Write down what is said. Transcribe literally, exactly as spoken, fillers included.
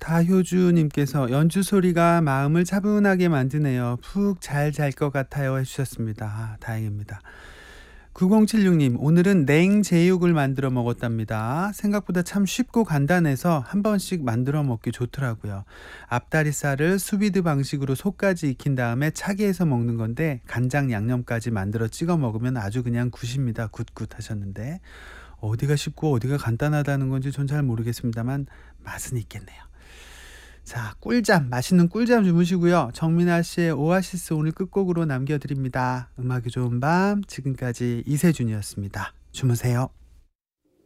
다효주님께서 연주 소리가 마음을 차분하게 만드네요. 푹 잘 잘 것 같아요 해주셨습니다. 아, 다행입니다. 구공칠육 님, 오늘은 냉제육을 만들어 먹었답니다. 생각보다 참 쉽고 간단해서 한 번씩 만들어 먹기 좋더라고요. 앞다리살을 수비드 방식으로 속까지 익힌 다음에 차게 해서 먹는 건데 간장 양념까지 만들어 찍어 먹으면 아주 그냥 굿입니다. 굿굿 하셨는데 어디가 쉽고 어디가 간단하다는 건지 전 잘 모르겠습니다만 맛은 있겠네요. 자, 꿀잠, 맛있는 꿀잠 주무시고요. 정민아 씨의 오아시스 오늘 끝곡으로 남겨드립니다. 음악이 좋은 밤, 지금까지 이세준이었습니다. 주무세요.